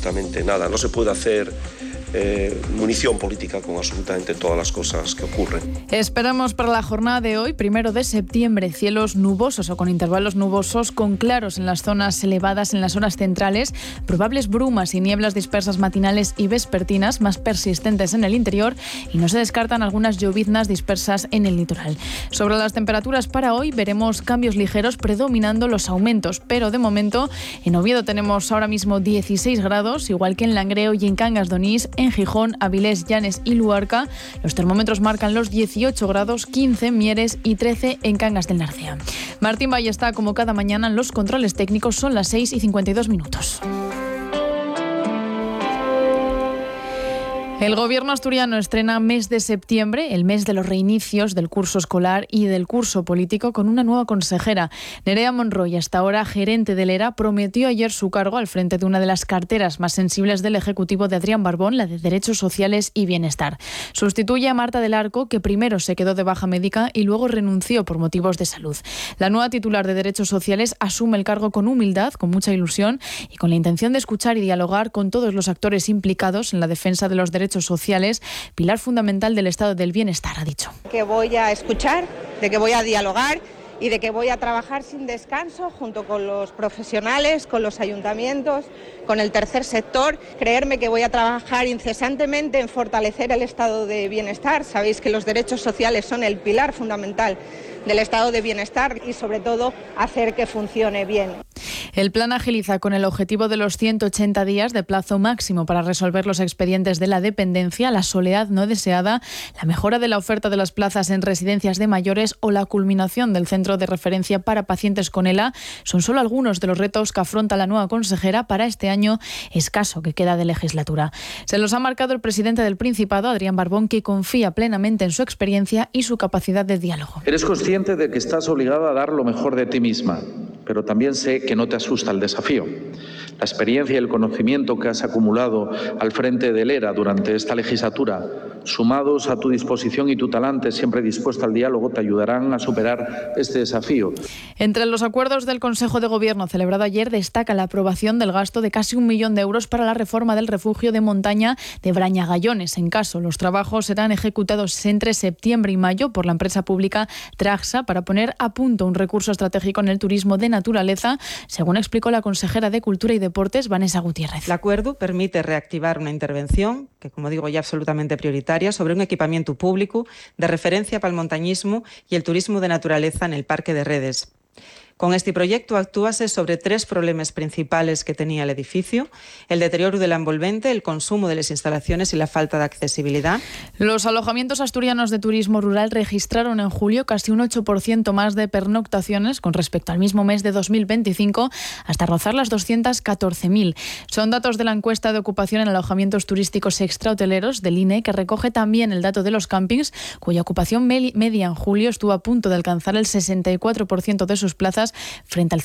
absolutamente nada. No se puede hacer munición política con absolutamente todas las cosas que ocurren. Esperamos para la jornada de hoy, 1 de septiembre, cielos nubosos o con intervalos nubosos, con claros en las zonas elevadas, en las horas centrales, probables brumas y nieblas dispersas matinales y vespertinas más persistentes en el interior, y no se descartan algunas lloviznas dispersas en el litoral. Sobre las temperaturas para hoy veremos cambios ligeros predominando los aumentos, pero de momento en Oviedo tenemos ahora mismo 16 grados, igual que en Langreo y en Cangas de Onís. En Gijón, Avilés, Llanes y Luarca los termómetros marcan los 18 grados, 15 en Mieres y 13 en Cangas del Narcea. Martín Valle está como cada mañana en los controles técnicos, son las 6:52. El Gobierno asturiano estrena mes de septiembre, el mes de los reinicios del curso escolar y del curso político, con una nueva consejera. Nerea Monroy, hasta ahora gerente del ERA, prometió ayer su cargo al frente de una de las carteras más sensibles del Ejecutivo de Adrián Barbón, la de Derechos Sociales y Bienestar. Sustituye a Marta del Arco, que primero se quedó de baja médica y luego renunció por motivos de salud. La nueva titular de Derechos Sociales asume el cargo con humildad, con mucha ilusión y con la intención de escuchar y dialogar con todos los actores implicados en la defensa de los derechos sociales, pilar fundamental del estado del bienestar, ha dicho. Que voy a escuchar, de que voy a dialogar y de que voy a trabajar sin descanso junto con los profesionales, con los ayuntamientos, con el tercer sector. Creerme que voy a trabajar incesantemente en fortalecer el estado de bienestar. Sabéis que los derechos sociales son el pilar fundamental del estado de bienestar y sobre todo hacer que funcione bien. El plan agiliza con el objetivo de los 180 días de plazo máximo para resolver los expedientes de la dependencia, la soledad no deseada, la mejora de la oferta de las plazas en residencias de mayores o la culminación del centro de referencia para pacientes con ELA. Son solo algunos de los retos que afronta la nueva consejera para este año escaso que queda de legislatura. Se los ha marcado el presidente del Principado, Adrián Barbón, que confía plenamente en su experiencia y su capacidad de diálogo. Eres consciente de que estás obligada a dar lo mejor de ti misma, pero también sé que no te asusta el desafío. La experiencia y el conocimiento que has acumulado al frente del ERA durante esta legislatura, sumados a tu disposición y tu talante siempre dispuesta al diálogo, te ayudarán a superar este desafío. Entre los acuerdos del Consejo de Gobierno celebrado ayer destaca la aprobación del gasto de casi 1 millón de euros para la reforma del refugio de montaña de Brañagallones. En caso, los trabajos serán ejecutados entre septiembre y mayo por la empresa pública Traxa para poner a punto un recurso estratégico en el turismo de naturaleza, según explicó la consejera de Cultura y Deportes, Vanessa Gutiérrez. El acuerdo permite reactivar una intervención, que como digo ya absolutamente prioritaria, sobre un equipamiento público de referencia para el montañismo y el turismo de naturaleza en el Parque de Redes. Con este proyecto actúase sobre 3 problemas principales que tenía el edificio: el deterioro de la envolvente, el consumo de las instalaciones y la falta de accesibilidad. Los alojamientos asturianos de turismo rural registraron en julio casi un 8% más de pernoctaciones con respecto al mismo mes de 2025, hasta rozar las 214.000. Son datos de la encuesta de ocupación en alojamientos turísticos extrahoteleros del INE, que recoge también el dato de los campings, cuya ocupación media en julio estuvo a punto de alcanzar el 64% de sus plazas frente al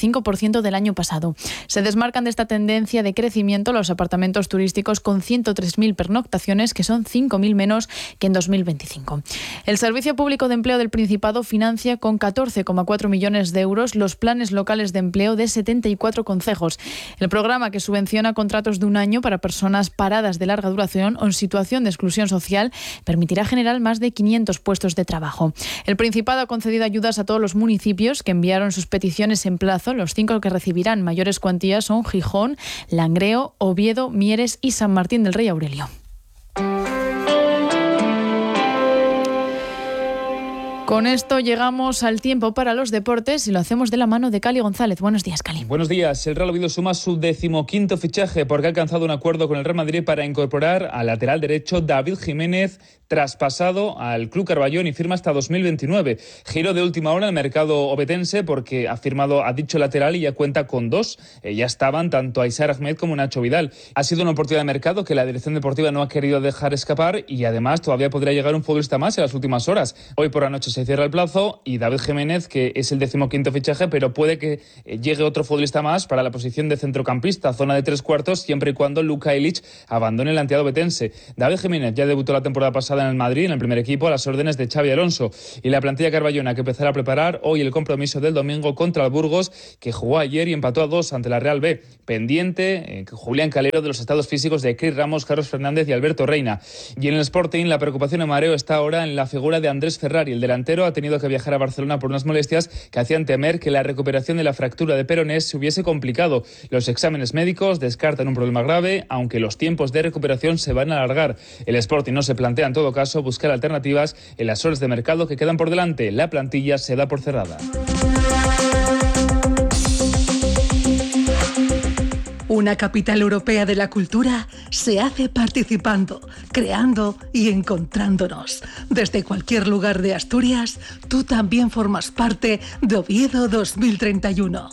55% del año pasado. Se desmarcan de esta tendencia de crecimiento los apartamentos turísticos con 103.000 pernoctaciones, que son 5.000 menos que en 2025. El Servicio Público de Empleo del Principado financia con 14,4 millones de euros los planes locales de empleo de 74 concejos. El programa, que subvenciona contratos de 1 año para personas paradas de larga duración o en situación de exclusión social, permitirá generar más de 500 puestos de trabajo. El Principado ha concedido ayudas a todos los municipios que enviaron sus peticiones en plazo. Los 5 que recibirán mayores cuantías son Gijón, Langreo, Oviedo, Mieres y San Martín del Rey Aurelio. Con esto llegamos al tiempo para los deportes y lo hacemos de la mano de Cali González. Buenos días, Cali. Buenos días. El Real Oviedo suma su 15º fichaje porque ha alcanzado un acuerdo con el Real Madrid para incorporar al lateral derecho David Jiménez, traspasado al Club Carballón y firma hasta 2029. Giro de última hora en el mercado obetense porque ha firmado a dicho lateral y ya cuenta con 2. Ya estaban tanto Aysar Ahmed como Nacho Vidal. Ha sido una oportunidad de mercado que la dirección deportiva no ha querido dejar escapar y además todavía podría llegar un futbolista más en las últimas horas. Hoy por la noche se se cierra el plazo, y David Jiménez, que es el 15º fichaje, pero puede que llegue otro futbolista más para la posición de centrocampista, zona de 3/4, siempre y cuando Luka Ilić abandone el antiadobetense. David Jiménez ya debutó la temporada pasada en el Madrid, en el primer equipo, a las órdenes de Xabi Alonso, y la plantilla carballona que empezará a preparar hoy el compromiso del domingo contra el Burgos, que jugó ayer y empató a 2 ante la Real B. Pendiente Julián Calero de los estados físicos de Cris Ramos, Carlos Fernández y Alberto Reina. Y en el Sporting la preocupación y mareo está ahora en la figura de Andrés Ferrari. El delantero ha tenido que viajar a Barcelona por unas molestias que hacían temer que la recuperación de la fractura de peroné se hubiese complicado. Los exámenes médicos descartan un problema grave, aunque los tiempos de recuperación se van a alargar. El Sporting no se plantea en todo caso buscar alternativas en las horas de mercado que quedan por delante. La plantilla se da por cerrada. Una capital europea de la cultura se hace participando, creando y encontrándonos. Desde cualquier lugar de Asturias, tú también formas parte de Oviedo 2031.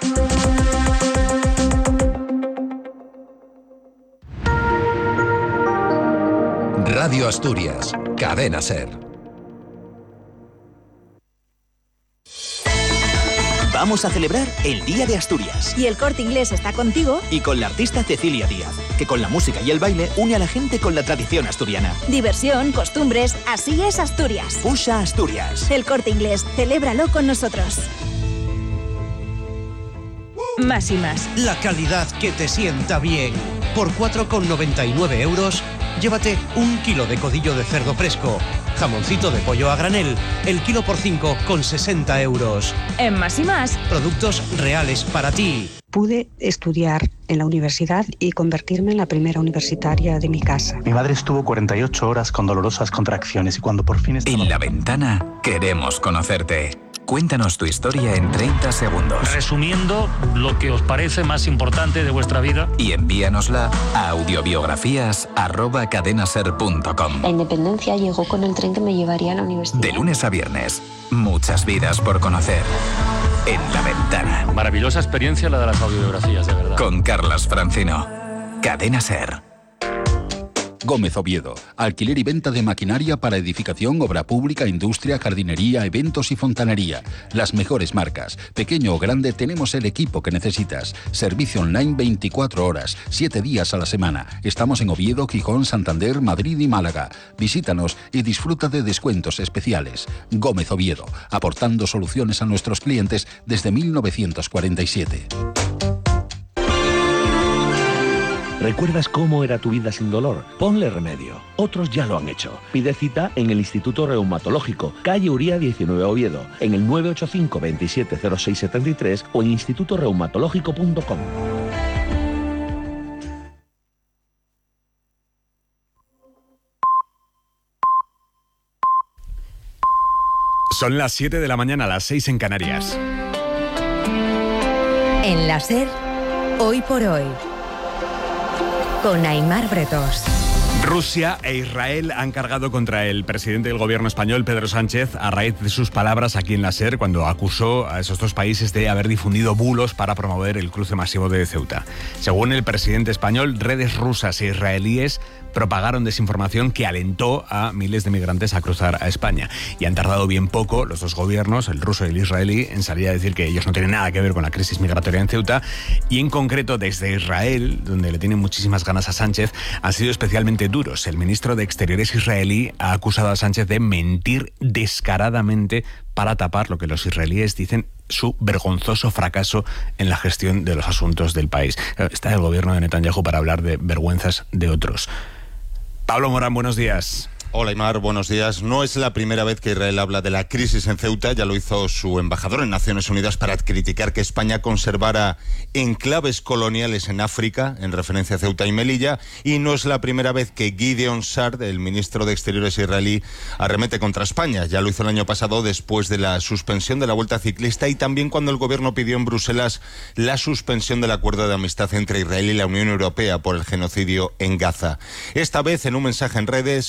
Radio Asturias, Cadena SER. Vamos a celebrar el Día de Asturias. Y el Corte Inglés está contigo. Y con la artista Cecilia Díaz, que con la música y el baile une a la gente con la tradición asturiana. Diversión, costumbres, así es Asturias. Usa Asturias. El Corte Inglés, celébralo con nosotros. Más y más. La calidad que te sienta bien. Por 4,99 €, llévate 1 kilo de codillo de cerdo fresco, jamoncito de pollo a granel, el kilo por 5,60 €. En Más y más. Productos reales para ti. Pude estudiar en la universidad y convertirme en la primera universitaria de mi casa. Mi madre estuvo 48 horas con dolorosas contracciones y cuando por fin estaba... En La Ventana queremos conocerte. Cuéntanos tu historia en 30 segundos. Resumiendo lo que os parece más importante de vuestra vida. Y envíanosla a audiobiografías@cadenaser.com. La independencia llegó con el tren que me llevaría a la universidad. De lunes a viernes, muchas vidas por conocer. En La Ventana. Maravillosa experiencia la de las audiobiografías, de verdad. Con Carlas Francino. Cadena SER. Gómez Oviedo, alquiler y venta de maquinaria para edificación, obra pública, industria, jardinería, eventos y fontanería. Las mejores marcas. Pequeño o grande, tenemos el equipo que necesitas. Servicio online 24 horas, 7 días a la semana. Estamos en Oviedo, Gijón, Santander, Madrid y Málaga. Visítanos y disfruta de descuentos especiales. Gómez Oviedo, aportando soluciones a nuestros clientes desde 1947. ¿Recuerdas cómo era tu vida sin dolor? Ponle remedio. Otros ya lo han hecho. Pide cita en el Instituto Reumatológico, calle Uría 19 Oviedo, en el 985 27 06 73 o en institutoreumatológico.com. Son las 7 de la mañana, las 6 en Canarias. En la SER, hoy por hoy, con Aimar Bretos. Rusia e Israel han cargado contra el presidente del gobierno español, Pedro Sánchez, a raíz de sus palabras aquí en la SER, cuando acusó a esos dos países de haber difundido bulos para promover el cruce masivo de Ceuta. Según el presidente español, redes rusas e israelíes propagaron desinformación que alentó a miles de migrantes a cruzar a España. Y han tardado bien poco los dos gobiernos, el ruso y el israelí, en salir a decir que ellos no tienen nada que ver con la crisis migratoria en Ceuta. Y en concreto desde Israel, donde le tienen muchísimas ganas a Sánchez, han sido especialmente duros. El ministro de Exteriores israelí ha acusado a Sánchez de mentir descaradamente para tapar lo que los israelíes dicen su vergonzoso fracaso en la gestión de los asuntos del país. Está el gobierno de Netanyahu para hablar de vergüenzas de otros. Pablo Morán, buenos días. Hola, Aimar, buenos días. No es la primera vez que Israel habla de la crisis en Ceuta. Ya lo hizo su embajador en Naciones Unidas para criticar que España conservara enclaves coloniales en África, en referencia a Ceuta y Melilla. Y no es la primera vez que Gideon Sa'ar, el ministro de Exteriores israelí, arremete contra España. Ya lo hizo el año pasado después de la suspensión de la Vuelta Ciclista y también cuando el gobierno pidió en Bruselas la suspensión del acuerdo de amistad entre Israel y la Unión Europea por el genocidio en Gaza. Esta vez, en un mensaje en redes,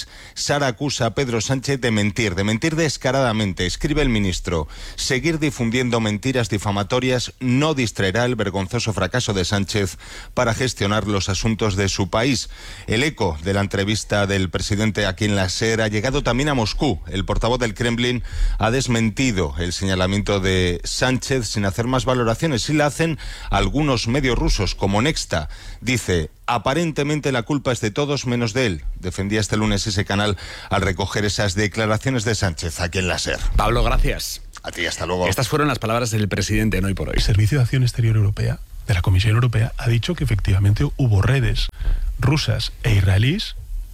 Sara acusa a Pedro Sánchez de mentir descaradamente. Escribe el ministro: seguir difundiendo mentiras difamatorias no distraerá el vergonzoso fracaso de Sánchez para gestionar los asuntos de su país. El eco de la entrevista del presidente aquí en la SER ha llegado también a Moscú. El portavoz del Kremlin ha desmentido el señalamiento de Sánchez sin hacer más valoraciones. Sí la hacen algunos medios rusos, como Nexta. Dice: aparentemente la culpa es de todos menos de él. Defendía este lunes ese canal al recoger esas declaraciones de Sánchez aquí en la SER. Pablo, gracias. A ti, hasta luego. Estas fueron las palabras del presidente en Hoy por Hoy. El Servicio de Acción Exterior Europea, de la Comisión Europea, ha dicho que efectivamente hubo redes rusas e israelíes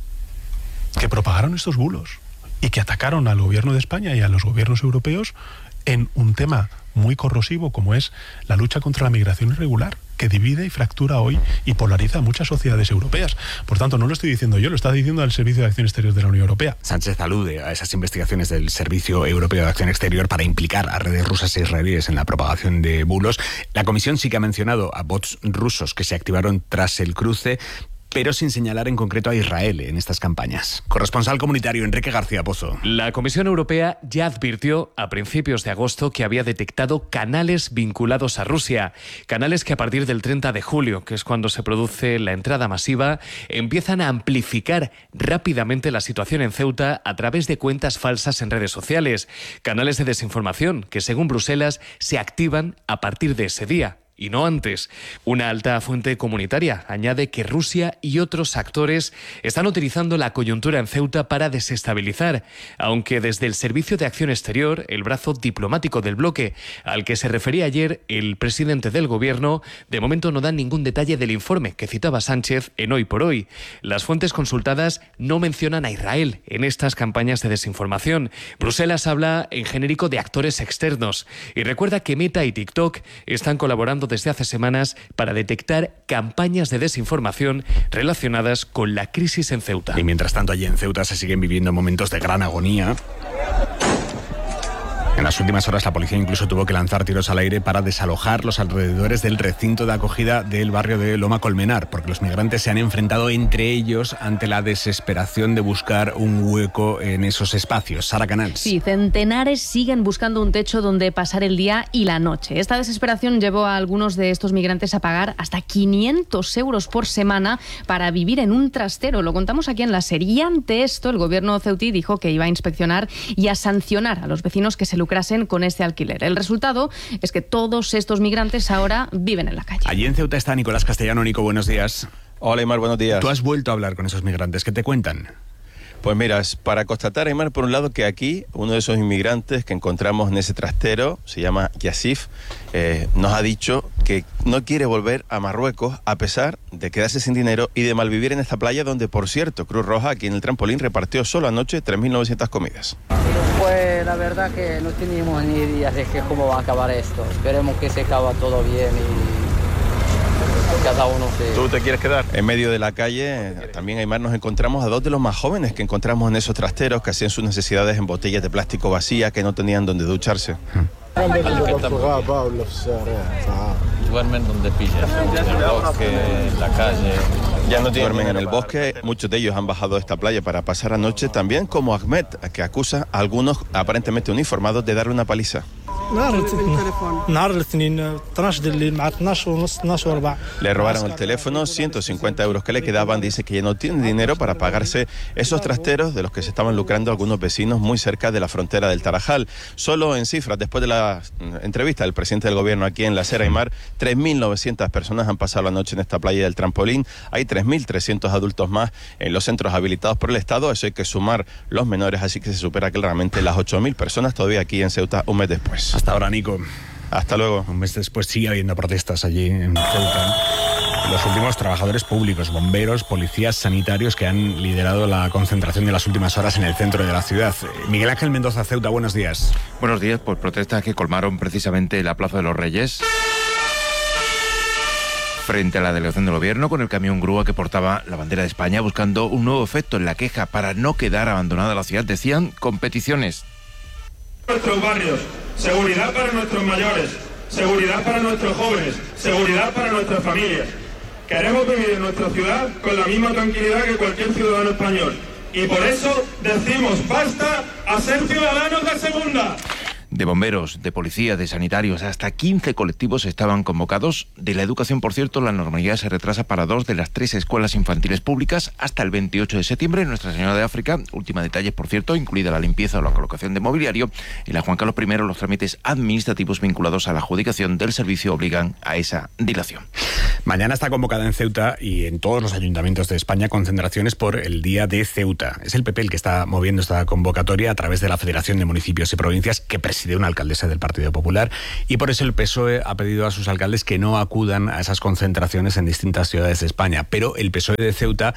que propagaron estos bulos y que atacaron al gobierno de España y a los gobiernos europeos en un tema muy corrosivo como es la lucha contra la migración irregular, que divide y fractura hoy y polariza a muchas sociedades europeas. Por tanto, no lo estoy diciendo yo, lo está diciendo el Servicio de Acción Exterior de la Unión Europea. Sánchez alude a esas investigaciones del Servicio Europeo de Acción Exterior para implicar a redes rusas e israelíes en la propagación de bulos. La Comisión sí que ha mencionado a bots rusos que se activaron tras el cruce, pero sin señalar en concreto a Israel en estas campañas. Corresponsal comunitario Enrique García Pozo. La Comisión Europea ya advirtió a principios de agosto que había detectado canales vinculados a Rusia. Canales que a partir del 30 de julio, que es cuando se produce la entrada masiva, empiezan a amplificar rápidamente la situación en Ceuta a través de cuentas falsas en redes sociales. Canales de desinformación que, según Bruselas, se activan a partir de ese día. Y no antes. Una alta fuente comunitaria añade que Rusia y otros actores están utilizando la coyuntura en Ceuta para desestabilizar, aunque desde el Servicio de Acción Exterior, el brazo diplomático del bloque al que se refería ayer el presidente del gobierno, de momento no dan ningún detalle del informe que citaba Sánchez en Hoy por Hoy. Las fuentes consultadas no mencionan a Israel en estas campañas de desinformación. Bruselas habla en genérico de actores externos y recuerda que Meta y TikTok están colaborando desde hace semanas para detectar campañas de desinformación relacionadas con la crisis en Ceuta. Y mientras tanto, allí en Ceuta se siguen viviendo momentos de gran agonía. En las últimas horas la policía incluso tuvo que lanzar tiros al aire para desalojar los alrededores del recinto de acogida del barrio de Loma Colmenar, porque los migrantes se han enfrentado entre ellos ante la desesperación de buscar un hueco en esos espacios. Sara Canals. Sí, centenares siguen buscando un techo donde pasar el día y la noche. Esta desesperación llevó a algunos de estos migrantes a pagar hasta 500 euros por semana para vivir en un trastero. Lo contamos aquí en la serie. Y ante esto, el gobierno ceutí dijo que iba a inspeccionar y a sancionar a los vecinos que se lucrasen con este alquiler. El resultado es que todos estos migrantes ahora viven en la calle. Allí en Ceuta está Nicolás Castellano. Nico, buenos días. Hola, Aymar, buenos días. Tú has vuelto a hablar con esos migrantes. ¿Qué te cuentan? Pues mira, para constatar, Aymar, por un lado, que aquí uno de esos inmigrantes que encontramos en ese trastero, se llama Yassif, nos ha dicho que no quiere volver a Marruecos a pesar de quedarse sin dinero y de malvivir en esta playa donde, por cierto, Cruz Roja, aquí en el trampolín, repartió solo anoche 3.900 comidas. Pues la verdad que no tenemos ni idea de cómo va a acabar esto. Esperemos que se acabe todo bien y cada uno se... ¿Tú te quieres quedar? En medio de la calle, también, Aymar, nos encontramos a dos de los más jóvenes que encontramos en esos trasteros que hacían sus necesidades en botellas de plástico vacías, que no tenían donde ducharse. Duermen donde pillan, en el bosque, en la calle. Ya no duermen en el bosque, muchos de ellos han bajado a esta playa para pasar la noche, también como Ahmed, que acusa a algunos aparentemente uniformados de darle una paliza. Le robaron el teléfono, 150 euros que le quedaban. Dice que ya no tiene dinero para pagarse esos trasteros de los que se estaban lucrando algunos vecinos muy cerca de la frontera del Tarajal. Solo en cifras, después de la entrevista del presidente del gobierno aquí en la SER, Aymar, 3.900 personas han pasado la noche en esta playa del trampolín. Hay 3.300 adultos más en los centros habilitados por el Estado. Eso hay que sumar los menores, así que se supera claramente las 8.000 personas todavía aquí en Ceuta un mes después. Hasta ahora, Nico. Hasta luego. Un mes después sigue habiendo protestas allí en Ceuta. Los últimos trabajadores públicos, bomberos, policías, sanitarios que han liderado la concentración de las últimas horas en el centro de la ciudad. Miguel Ángel Mendoza, Ceuta, buenos días. Buenos días, pues protestas que colmaron precisamente la Plaza de los Reyes, frente a la delegación del gobierno, con el camión grúa que portaba la bandera de España, buscando un nuevo efecto en la queja para no quedar abandonada la ciudad. Decían competiciones. Nuestros barrios, seguridad para nuestros mayores, seguridad para nuestros jóvenes, seguridad para nuestras familias. Queremos vivir en nuestra ciudad con la misma tranquilidad que cualquier ciudadano español Y por eso decimos basta a ser ciudadanos de segunda. De bomberos, de policía, de sanitarios, hasta 15 colectivos estaban convocados. De la educación, por cierto, la normalidad se retrasa para 2 de las 3 escuelas infantiles públicas hasta el 28 de septiembre. Nuestra Señora de África, última detalles, por cierto, incluida la limpieza o la colocación de mobiliario. En la Juan Carlos I, los trámites administrativos vinculados a la adjudicación del servicio obligan a esa dilación. Mañana está convocada en Ceuta y en todos los ayuntamientos de España concentraciones por el Día de Ceuta. Es el PP el que está moviendo esta convocatoria a través de la Federación de Municipios y Provincias, que preside una alcaldesa del Partido Popular, y por eso el PSOE ha pedido a sus alcaldes que no acudan a esas concentraciones en distintas ciudades de España. Pero el PSOE de Ceuta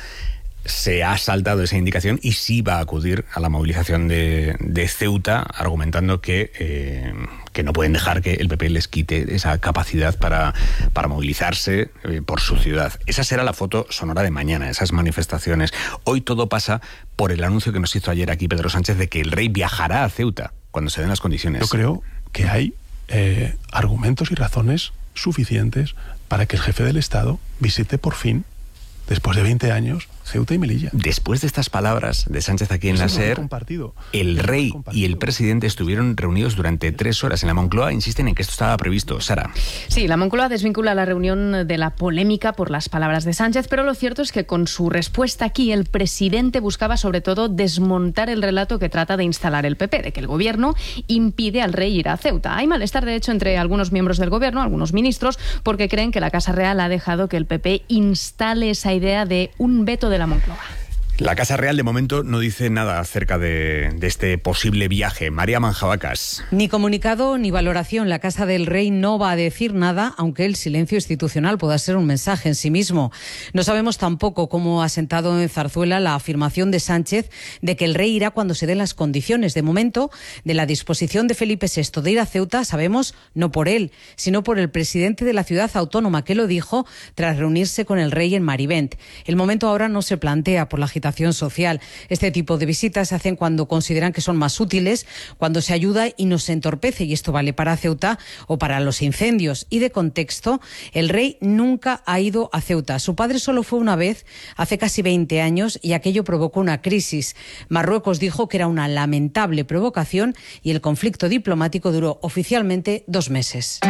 se ha saltado esa indicación y sí va a acudir a la movilización de Ceuta, argumentando que no pueden dejar que el PP les quite esa capacidad para movilizarse por su ciudad. Esa será la foto sonora de mañana, esas manifestaciones. Hoy todo pasa por el anuncio que nos hizo ayer aquí Pedro Sánchez de que el rey viajará a Ceuta cuando se den las condiciones. Yo creo que hay argumentos y razones suficientes para que el jefe del Estado visite por fin, después de 20 años, Ceuta y Melilla. Después de estas palabras de Sánchez aquí en la SER, el rey y el presidente estuvieron reunidos durante 3 horas. En la Moncloa insisten en que esto estaba previsto. Sara. Sí, la Moncloa desvincula la reunión de la polémica por las palabras de Sánchez, pero lo cierto es que con su respuesta aquí el presidente buscaba sobre todo desmontar el relato que trata de instalar el PP, de que el gobierno impide al rey ir a Ceuta. Hay malestar, de hecho, entre algunos miembros del gobierno, algunos ministros, porque creen que la Casa Real ha dejado que el PP instale esa idea de un veto de la Moncloa. La Casa Real de momento no dice nada acerca de este posible viaje. María Manjabacas. Ni comunicado ni valoración. La Casa del Rey no va a decir nada, aunque el silencio institucional pueda ser un mensaje en sí mismo. No sabemos tampoco cómo ha sentado en Zarzuela la afirmación de Sánchez de que el rey irá cuando se den las condiciones. De momento, de la disposición de Felipe VI de ir a Ceuta, sabemos no por él, sino por el presidente de la ciudad autónoma, que lo dijo tras reunirse con el rey en Marivent. El momento ahora no se plantea por la agitación social. Este tipo de visitas se hacen cuando consideran que son más útiles, cuando se ayuda y no se entorpece, y esto vale para Ceuta o para los incendios. Y de contexto, el rey nunca ha ido a Ceuta. Su padre solo fue una vez, hace casi 20 años, y aquello provocó una crisis. Marruecos dijo que era una lamentable provocación y el conflicto diplomático duró oficialmente 2 meses.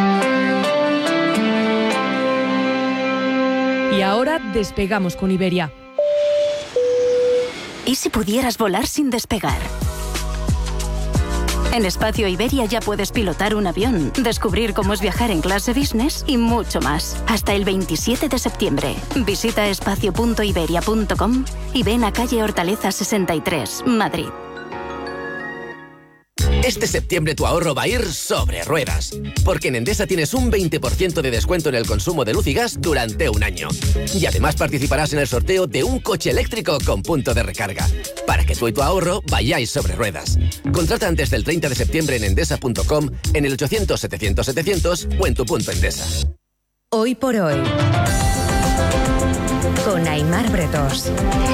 Y ahora despegamos con Iberia. ¿Y si pudieras volar sin despegar? En Espacio Iberia ya puedes pilotar un avión, descubrir cómo es viajar en clase business y mucho más. Hasta el 27 de septiembre. Visita espacio.iberia.com y ven a calle Hortaleza 63, Madrid. Este septiembre tu ahorro va a ir sobre ruedas, porque en Endesa tienes un 20% de descuento en el consumo de luz y gas durante un año. Y además participarás en el sorteo de un coche eléctrico con punto de recarga, para que tú y tu ahorro vayáis sobre ruedas. Contrata antes del 30 de septiembre en endesa.com, en el 800-700-700 o en tu punto Endesa. Hoy por hoy, con Aimar Bretos.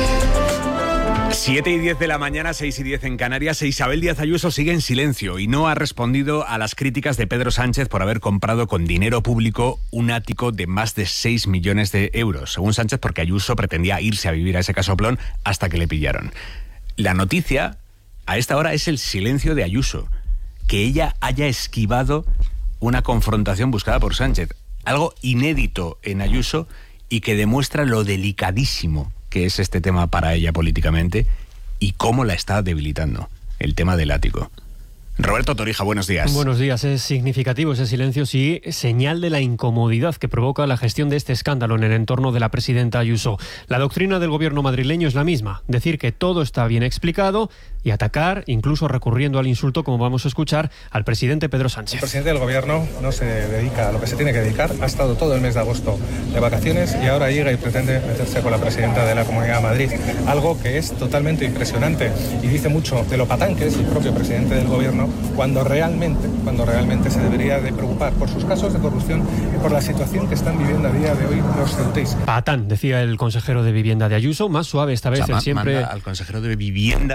7:10 de la mañana, 6:10 en Canarias. Isabel Díaz Ayuso sigue en silencio y no ha respondido a las críticas de Pedro Sánchez por haber comprado con dinero público un ático de más de 6 millones de euros. Según Sánchez, porque Ayuso pretendía irse a vivir a ese casoplón hasta que le pillaron. La noticia a esta hora es el silencio de Ayuso, que ella haya esquivado una confrontación buscada por Sánchez. Algo inédito en Ayuso y que demuestra lo delicadísimo que es este tema para ella políticamente y cómo la está debilitando, el tema del ático. Roberto Torija, buenos días. Buenos días. Es significativo ese silencio, sí, señal de la incomodidad que provoca la gestión de este escándalo en el entorno de la presidenta Ayuso. La doctrina del gobierno madrileño es la misma, decir que todo está bien explicado y atacar, incluso recurriendo al insulto, como vamos a escuchar, al presidente Pedro Sánchez. El presidente del gobierno no se dedica a lo que se tiene que dedicar, ha estado todo el mes de agosto de vacaciones y ahora llega y pretende meterse con la presidenta de la Comunidad de Madrid, algo que es totalmente impresionante y dice mucho de lo patán que es el propio presidente del gobierno, cuando realmente se debería de preocupar por sus casos de corrupción y por la situación que están viviendo a día de hoy los ceutíes. Patán, decía el consejero de Vivienda de Ayuso, más suave esta vez. Manda al consejero de Vivienda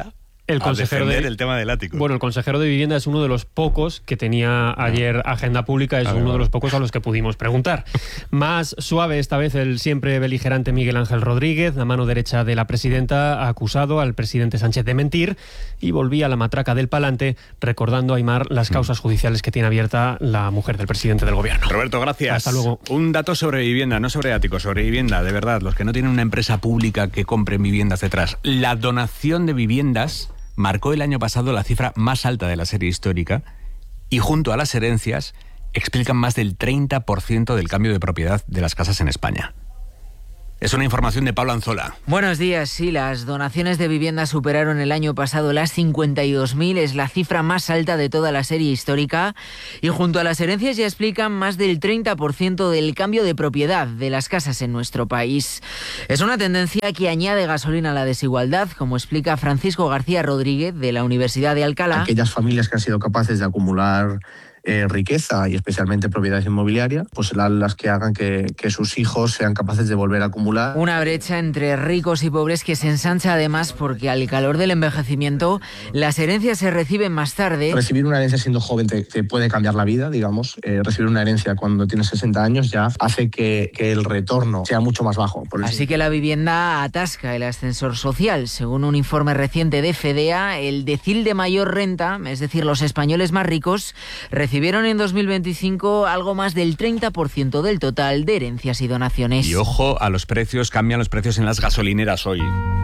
El consejero defender el tema del ático. Bueno, el consejero de Vivienda es uno de los pocos que tenía ayer agenda pública, es uno de los pocos a los que pudimos preguntar. Más suave esta vez el siempre beligerante Miguel Ángel Rodríguez, la mano derecha de la presidenta, ha acusado al presidente Sánchez de mentir y volvía a la matraca del palante, recordando a Aimar las causas judiciales que tiene abierta la mujer del presidente del gobierno. Roberto, gracias. Hasta luego. Un dato sobre vivienda, no sobre áticos, sobre vivienda, de verdad, los que no tienen una empresa pública que compren viviendas detrás. La donación de viviendas marcó el año pasado la cifra más alta de la serie histórica y junto a las herencias explican más del 30% del cambio de propiedad de las casas en España. Es una información de Pablo Anzola. Buenos días. Sí, las donaciones de vivienda superaron el año pasado las 52.000. Es la cifra más alta de toda la serie histórica. Y junto a las herencias ya explican más del 30% del cambio de propiedad de las casas en nuestro país. Es una tendencia que añade gasolina a la desigualdad, como explica Francisco García Rodríguez de la Universidad de Alcalá. Aquellas familias que han sido capaces de acumular riqueza y especialmente propiedad inmobiliaria, pues serán las que hagan que sus hijos sean capaces de volver a acumular. Una brecha entre ricos y pobres que se ensancha además porque al calor del envejecimiento las herencias se reciben más tarde. Recibir una herencia siendo joven te puede cambiar la vida, digamos. Recibir una herencia cuando tienes 60 años ya hace que el retorno sea mucho más bajo. Así que la vivienda atasca el ascensor social. Según un informe reciente de FEDEA, el decil de mayor renta, es decir, los españoles más ricos, recibieron en 2025 algo más del 30% del total de herencias y donaciones. Y ojo a los precios, cambian los precios en las gasolineras hoy.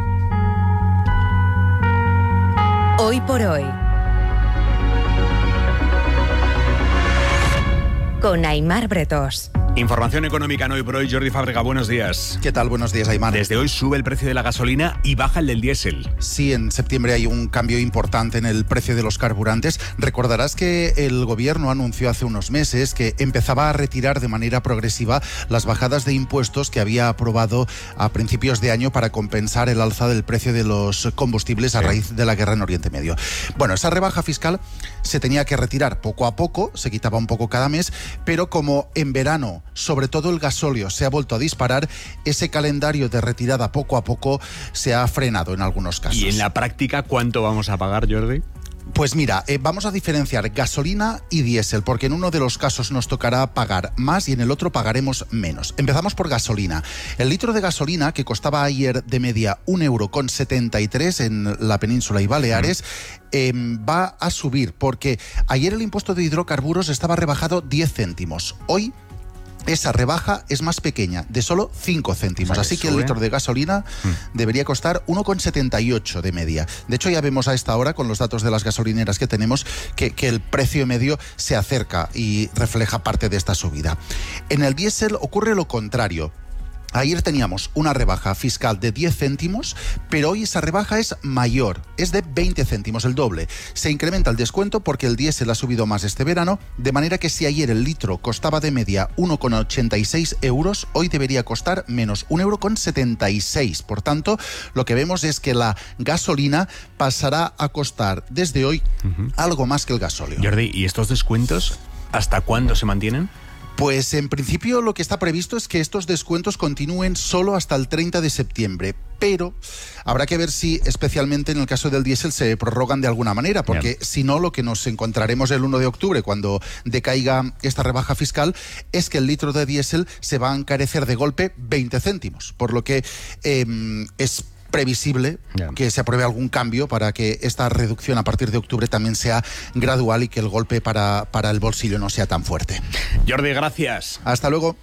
Hoy por hoy. Con Aimar Bretos. Información económica en Hoy por Hoy. Jordi Fábrega, buenos días. ¿Qué tal? Buenos días, Aimar. Desde hoy sube el precio de la gasolina y baja el del diésel. Sí, en septiembre hay un cambio importante en el precio de los carburantes. Recordarás que el gobierno anunció hace unos meses que empezaba a retirar de manera progresiva las bajadas de impuestos que había aprobado a principios de año para compensar el alza del precio de los combustibles a raíz de la guerra en Oriente Medio. Bueno, esa rebaja fiscal se tenía que retirar poco a poco, se quitaba un poco cada mes, pero como en verano sobre todo el gasóleo se ha vuelto a disparar, ese calendario de retirada poco a poco se ha frenado en algunos casos. ¿Y en la práctica cuánto vamos a pagar, Jordi? Pues mira, vamos a diferenciar gasolina y diésel, porque en uno de los casos nos tocará pagar más y en el otro pagaremos menos. Empezamos por gasolina. El litro de gasolina, que costaba ayer de media 1,73 € en la península y Baleares, va a subir, porque ayer el impuesto de hidrocarburos estaba rebajado 10 céntimos. Hoy esa rebaja es más pequeña, de solo 5 céntimos. O sea, así que el litro de gasolina debería costar 1,78 de media. De hecho, ya vemos a esta hora, con los datos de las gasolineras que tenemos, que el precio medio se acerca y refleja parte de esta subida. En el diésel ocurre lo contrario. Ayer teníamos una rebaja fiscal de 10 céntimos, pero hoy esa rebaja es mayor, es de 20 céntimos, el doble. Se incrementa el descuento porque el diésel ha subido más este verano, de manera que si ayer el litro costaba de media 1,86 €, hoy debería costar menos 1,76 €. Por tanto, lo que vemos es que la gasolina pasará a costar desde hoy algo más que el gasóleo. Jordi, ¿y estos descuentos hasta cuándo se mantienen? Pues en principio lo que está previsto es que estos descuentos continúen solo hasta el 30 de septiembre, pero habrá que ver si, especialmente en el caso del diésel, se prorrogan de alguna manera, porque si no, lo que nos encontraremos el 1 de octubre, cuando decaiga esta rebaja fiscal, es que el litro de diésel se va a encarecer de golpe 20 céntimos, por lo que es previsible que se apruebe algún cambio para que esta reducción a partir de octubre también sea gradual y que el golpe para el bolsillo no sea tan fuerte. Jordi, gracias. Hasta luego.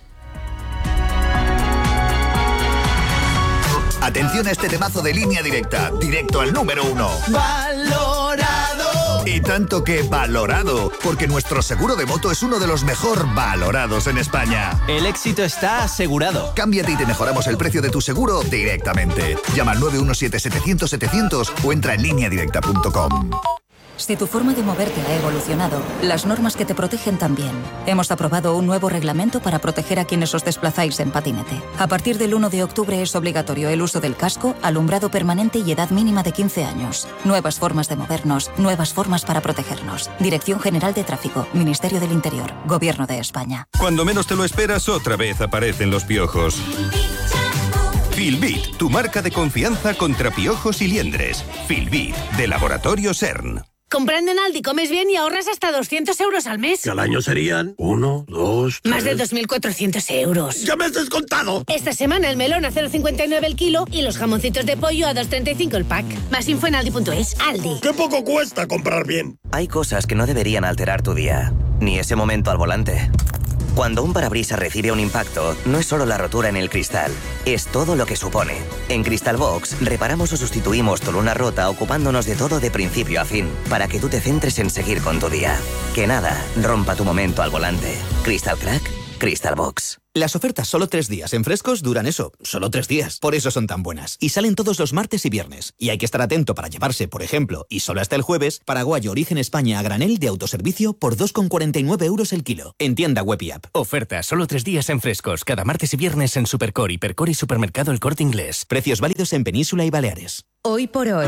Atención a este temazo de Línea Directa, directo al número 1. ¡Valorado! Y tanto que valorado, porque nuestro seguro de moto es uno de los mejor valorados en España. El éxito está asegurado. Cámbiate y te mejoramos el precio de tu seguro directamente. Llama al 917-700-700 o entra en lineadirecta.com. Si tu forma de moverte ha evolucionado, las normas que te protegen también. Hemos aprobado un nuevo reglamento para proteger a quienes os desplazáis en patinete. A partir del 1 de octubre es obligatorio el uso del casco, alumbrado permanente y edad mínima de 15 años. Nuevas formas de movernos, nuevas formas para protegernos. Dirección General de Tráfico, Ministerio del Interior, Gobierno de España. Cuando menos te lo esperas, otra vez aparecen los piojos. Filbit, tu marca de confianza contra piojos y liendres. Filbit, de Laboratorio CERN. Comprando en Aldi comes bien y ahorras hasta 200 euros al mes. Que al año serían 1, 2, 3... Más de 2.400 euros. ¡Ya me has descontado! Esta semana el melón a 0,59 el kilo y los jamoncitos de pollo a 2,35 el pack. Más info en aldi.es. Aldi. ¡Qué poco cuesta comprar bien! Hay cosas que no deberían alterar tu día, ni ese momento al volante. Cuando un parabrisas recibe un impacto, no es solo la rotura en el cristal, es todo lo que supone. En Cristalbox reparamos o sustituimos tu luna rota ocupándonos de todo de principio a fin, para que tú te centres en seguir con tu día. Que nada rompa tu momento al volante. Crystal Crack, Cristalbox. Las ofertas solo 3 días en Frescos duran eso, solo 3 días. Por eso son tan buenas. Y salen todos los martes y viernes. Y hay que estar atento para llevarse, por ejemplo, y solo hasta el jueves, paraguayo origen España a granel de autoservicio por 2,49 euros el kilo. En tienda web y app. Ofertas solo 3 días en Frescos, cada martes y viernes en Supercore, Hipercore y Supermercado El Corte Inglés. Precios válidos en Península y Baleares. Hoy por hoy.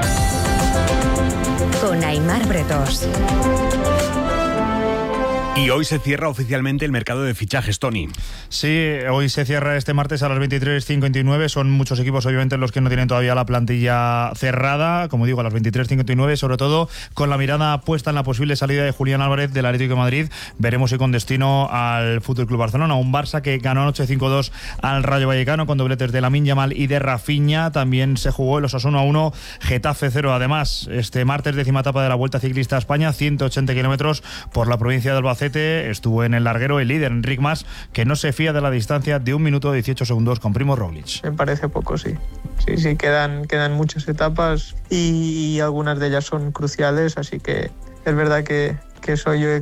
Con Aimar Bretos. Y hoy se cierra oficialmente el mercado de fichajes, Tony. Sí, hoy se cierra este martes a las 23:59. Son muchos equipos, obviamente, los que no tienen todavía la plantilla cerrada. Como digo, a las 23:59, sobre todo con la mirada puesta en la posible salida de Julián Álvarez del Atlético de Madrid. Veremos si con destino al FC Barcelona. Un Barça que ganó anoche 5-2 al Rayo Vallecano con dobletes de Lamine Yamal y de Rafinha. También se jugó el Osasuna 1, Getafe 0. Además, este martes, 10ª etapa de la Vuelta Ciclista a España, 180 kilómetros por la provincia de Albacete. Estuvo en el larguero el líder Enric Mas, que no se fía de la distancia de 1 minuto 18 segundos con Primo Roglic. Me parece poco, sí. Sí, quedan muchas etapas y algunas de ellas son cruciales, así que es verdad que soy yo el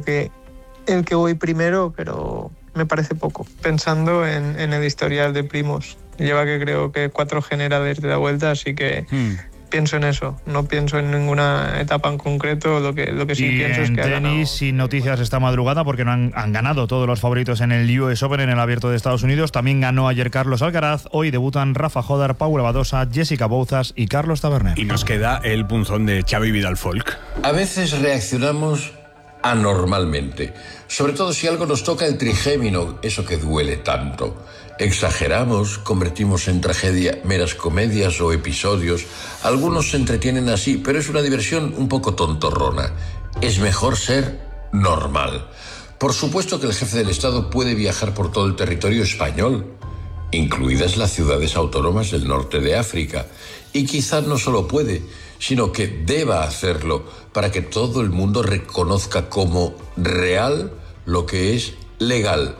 que voy primero, pero me parece poco. Pensando en el historial de Primos, lleva que creo que 4 generales de la Vuelta, así que... Pienso en eso, no pienso en ninguna etapa en concreto, lo que sí pienso es que ha ganado. Tenis, sin noticias esta madrugada porque no han ganado todos los favoritos en el US Open, en el Abierto de Estados Unidos. También ganó ayer Carlos Alcaraz. Hoy debutan Rafa Jodar, Paula Badosa, Jessica Bouzas y Carlos Taberner. Y nos queda el punzón de Xavi Vidal Folk. A veces reaccionamos anormalmente, sobre todo si algo nos toca el trigémino, eso que duele tanto. Exageramos, convertimos en tragedia meras comedias o episodios. Algunos se entretienen así, pero es una diversión un poco tontorrona. Es mejor ser normal. Por supuesto que el jefe del Estado puede viajar por todo el territorio español, incluidas las ciudades autónomas del norte de África. Y quizás no solo puede, sino que deba hacerlo para que todo el mundo reconozca como real lo que es legal.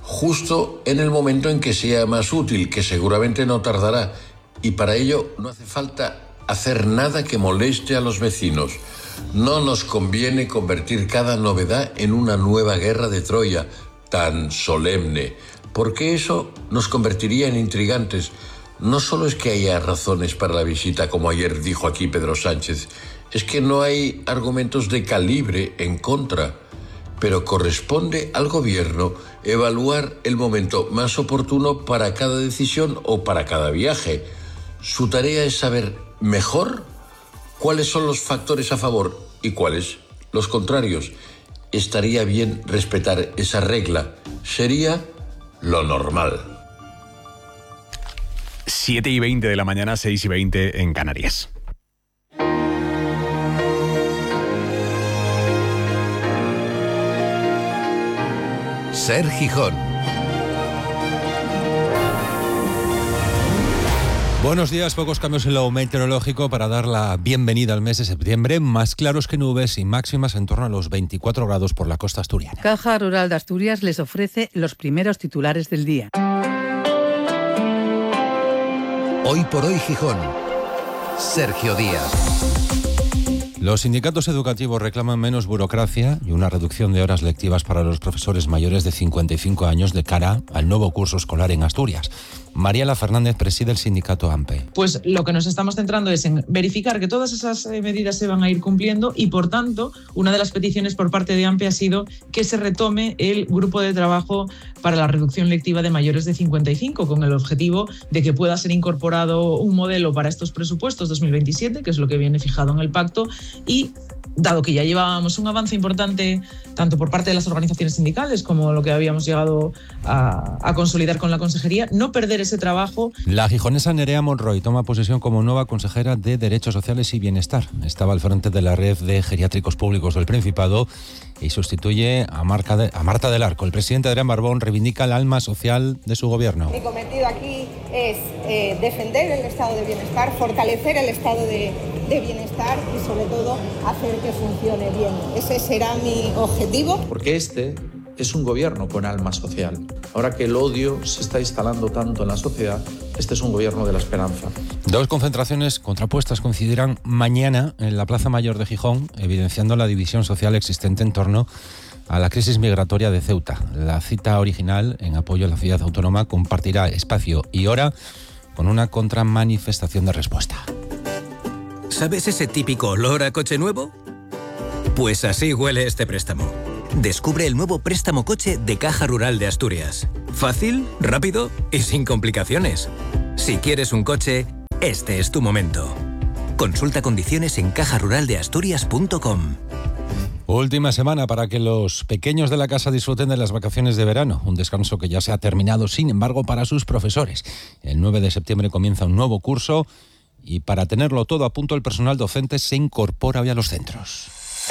Justo en el momento en que sea más útil, que seguramente no tardará, y para ello no hace falta hacer nada que moleste a los vecinos. No nos conviene convertir cada novedad en una nueva guerra de Troya, tan solemne, porque eso nos convertiría en intrigantes. No solo es que haya razones para la visita, como ayer dijo aquí Pedro Sánchez, es que no hay argumentos de calibre en contra. Pero corresponde al gobierno evaluar el momento más oportuno para cada decisión o para cada viaje. Su tarea es saber mejor cuáles son los factores a favor y cuáles los contrarios. Estaría bien respetar esa regla. Sería lo normal. 7:20 de la mañana, 6:20 en Canarias. Ser Gijón. Buenos días, pocos cambios en lo meteorológico para dar la bienvenida al mes de septiembre, más claros que nubes y máximas en torno a los 24 grados por la costa asturiana. Caja Rural de Asturias les ofrece los primeros titulares del día. Hoy por hoy Gijón. Sergio Díaz. Los sindicatos educativos reclaman menos burocracia y una reducción de horas lectivas para los profesores mayores de 55 años de cara al nuevo curso escolar en Asturias. Mariela Fernández preside el sindicato AMPE. Pues lo que nos estamos centrando es en verificar que todas esas medidas se van a ir cumpliendo y, por tanto, una de las peticiones por parte de AMPE ha sido que se retome el grupo de trabajo para la reducción lectiva de mayores de 55, con el objetivo de que pueda ser incorporado un modelo para estos presupuestos 2027, que es lo que viene fijado en el pacto, y dado que ya llevábamos un avance importante tanto por parte de las organizaciones sindicales como lo que habíamos llegado a consolidar con la consejería, no perder ese trabajo. La gijonesa Nerea Monroy toma posesión como nueva consejera de Derechos Sociales y Bienestar. Estaba al frente de la red de geriátricos públicos del Principado y sustituye a Marta del Arco. El presidente Adrián Barbón reivindica el alma social de su gobierno. Mi cometido aquí es defender el estado de bienestar, fortalecer el estado de bienestar y sobre todo hacer que funcione bien. Ese será mi objetivo. Porque este es un gobierno con alma social. Ahora que el odio se está instalando tanto en la sociedad, este es un gobierno de la esperanza. Dos concentraciones contrapuestas coincidirán mañana en la Plaza Mayor de Gijón, evidenciando la división social existente en torno a la crisis migratoria de Ceuta. La cita original, en apoyo a la ciudad autónoma, compartirá espacio y hora con una contramanifestación de respuesta. ¿Sabes ese típico olor a coche nuevo? Pues así huele este préstamo. Descubre el nuevo préstamo coche de Caja Rural de Asturias. Fácil, rápido y sin complicaciones. Si quieres un coche, este es tu momento. Consulta condiciones en cajaruraldeasturias.com. Última semana para que los pequeños de la casa disfruten de las vacaciones de verano, un descanso que ya se ha terminado, sin embargo, para sus profesores. El 9 de septiembre comienza un nuevo curso y para tenerlo todo a punto el personal docente se incorpora hoy a los centros.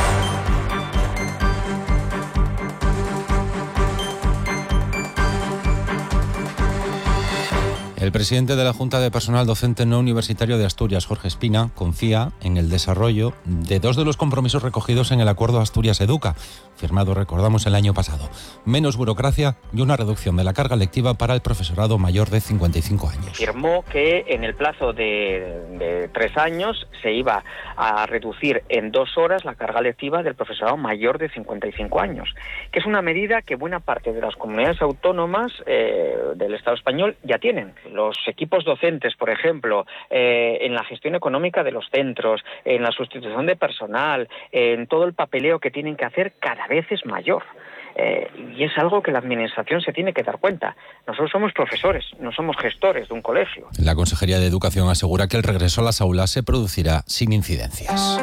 El presidente de la Junta de Personal Docente No Universitario de Asturias, Jorge Espina, confía en el desarrollo de dos de los compromisos recogidos en el Acuerdo Asturias Educa, firmado, recordamos, el año pasado. Menos burocracia y una reducción de la carga lectiva para el profesorado mayor de 55 años. Firmó que en el plazo de 3 años se iba a reducir en 2 horas la carga lectiva del profesorado mayor de 55 años, que es una medida que buena parte de las comunidades autónomas del Estado español ya tienen. Los equipos docentes, por ejemplo, en la gestión económica de los centros, en la sustitución de personal, en todo el papeleo que tienen que hacer, cada vez es mayor. Y es algo que la Administración se tiene que dar cuenta. Nosotros somos profesores, no somos gestores de un colegio. La Consejería de Educación asegura que el regreso a las aulas se producirá sin incidencias.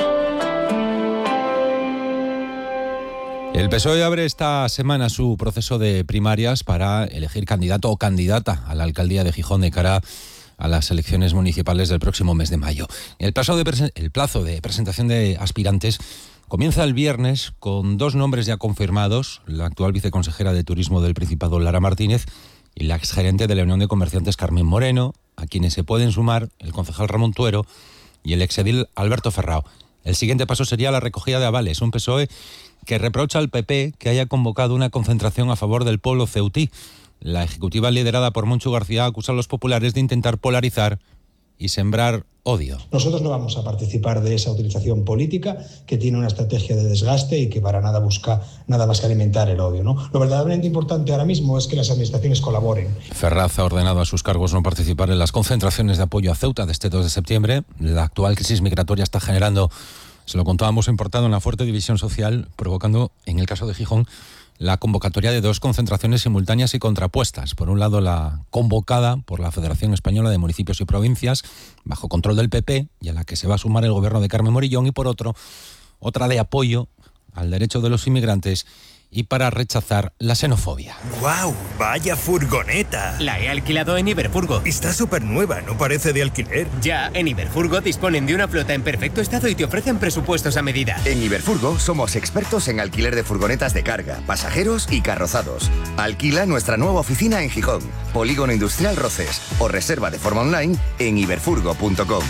El PSOE abre esta semana su proceso de primarias para elegir candidato o candidata a la alcaldía de Gijón de cara a las elecciones municipales del próximo mes de mayo. El plazo de presentación de aspirantes comienza el viernes con 2 nombres ya confirmados: la actual viceconsejera de Turismo del Principado, Lara Martínez, y la exgerente de la Unión de Comerciantes, Carmen Moreno, a quienes se pueden sumar el concejal Ramón Tuero y el exedil Alberto Ferrao. El siguiente paso sería la recogida de avales, un PSOE que reprocha al PP que haya convocado una concentración a favor del pueblo ceutí. La ejecutiva liderada por Moncho García acusa a los populares de intentar polarizar y sembrar odio. Nosotros no vamos a participar de esa utilización política que tiene una estrategia de desgaste y que para nada busca nada más que alimentar el odio, ¿no? Lo verdaderamente importante ahora mismo es que las administraciones colaboren. Ferraz ha ordenado a sus cargos no participar en las concentraciones de apoyo a Ceuta de este 2 de septiembre. La actual crisis migratoria está generando, se lo contábamos en portada, una fuerte división social, provocando, en el caso de Gijón, la convocatoria de 2 concentraciones simultáneas y contrapuestas. Por un lado, la convocada por la Federación Española de Municipios y Provincias, bajo control del PP, y a la que se va a sumar el gobierno de Carmen Morillón, y por otro, otra de apoyo al derecho de los inmigrantes y para rechazar la xenofobia. ¡Guau! ¡Vaya furgoneta! La he alquilado en Iberfurgo. Está súper nueva, no parece de alquiler. Ya, en Iberfurgo disponen de una flota en perfecto estado y te ofrecen presupuestos a medida. En Iberfurgo somos expertos en alquiler de furgonetas de carga, pasajeros y carrozados. Alquila nuestra nueva oficina en Gijón, Polígono Industrial Roces, o reserva de forma online en iberfurgo.com.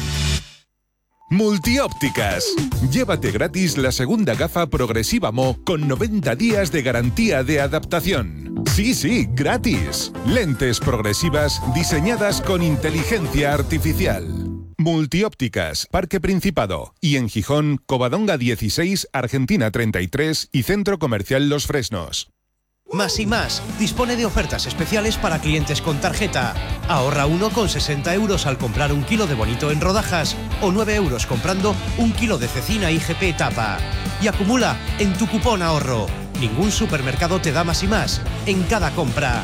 Multiópticas. Llévate gratis la segunda gafa progresiva Mo con 90 días de garantía de adaptación. Sí, gratis. Lentes progresivas diseñadas con inteligencia artificial. Multiópticas, Parque Principado. Y en Gijón, Covadonga 16, Argentina 33 y Centro Comercial Los Fresnos. Más y Más dispone de ofertas especiales para clientes con tarjeta. Ahorra 1,60 € al comprar 1 kilo de bonito en rodajas o 9 € comprando 1 kilo de cecina IGP tapa. Y acumula en tu cupón ahorro. Ningún supermercado te da Más y Más en cada compra.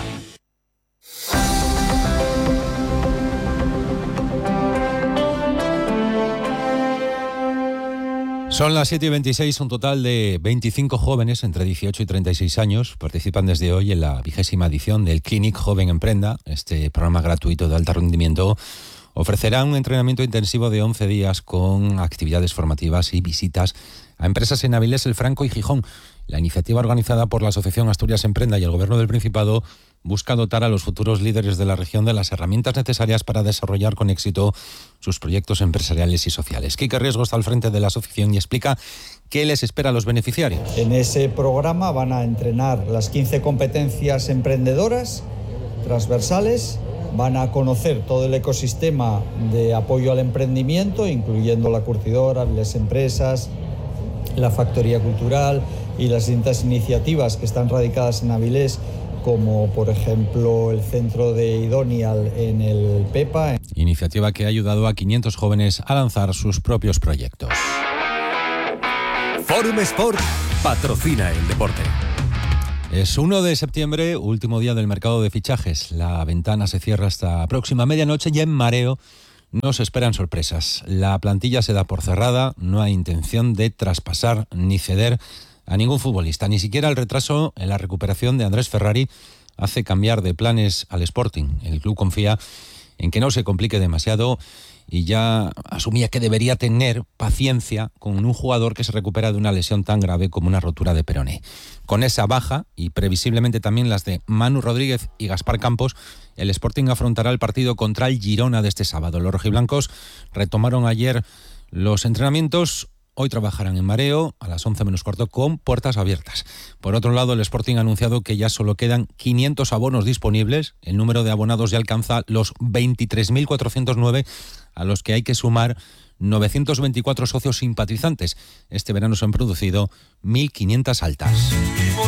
Son las 7:26, un total de 25 jóvenes entre 18 y 36 años participan desde hoy en la 20ª edición del Clinic Joven Emprenda. Este programa gratuito de alto rendimiento ofrecerá un entrenamiento intensivo de 11 días con actividades formativas y visitas a empresas en Avilés, El Franco y Gijón. La iniciativa, organizada por la Asociación Asturias Emprenda y el Gobierno del Principado, busca dotar a los futuros líderes de la región de las herramientas necesarias para desarrollar con éxito sus proyectos empresariales y sociales. Quique Riesgo está al frente de la asociación y explica qué les espera a los beneficiarios. En ese programa van a entrenar las 15 competencias emprendedoras transversales, van a conocer todo el ecosistema de apoyo al emprendimiento, incluyendo la curtidora, las empresas, la factoría cultural y las distintas iniciativas que están radicadas en Avilés, como por ejemplo el centro de Idonial en el Pepa. Iniciativa que ha ayudado a 500 jóvenes a lanzar sus propios proyectos. Forum Sport patrocina el deporte. Es 1 de septiembre, último día del mercado de fichajes. La ventana se cierra hasta próxima medianoche y en Mareo nos esperan sorpresas. La plantilla se da por cerrada, no hay intención de traspasar ni ceder a ningún futbolista. Ni siquiera el retraso en la recuperación de Andrés Ferrari hace cambiar de planes al Sporting. El club confía en que no se complique demasiado y ya asumía que debería tener paciencia con un jugador que se recupera de una lesión tan grave como una rotura de peroné. Con esa baja, y previsiblemente también las de Manu Rodríguez y Gaspar Campos, el Sporting afrontará el partido contra el Girona de este sábado. Los rojiblancos retomaron ayer los entrenamientos. Hoy trabajarán en Mareo a las 11 menos cuarto con puertas abiertas. Por otro lado, el Sporting ha anunciado que ya solo quedan 500 abonos disponibles. El número de abonados ya alcanza los 23.409, a los que hay que sumar 924 socios simpatizantes. Este verano se han producido 1.500 altas.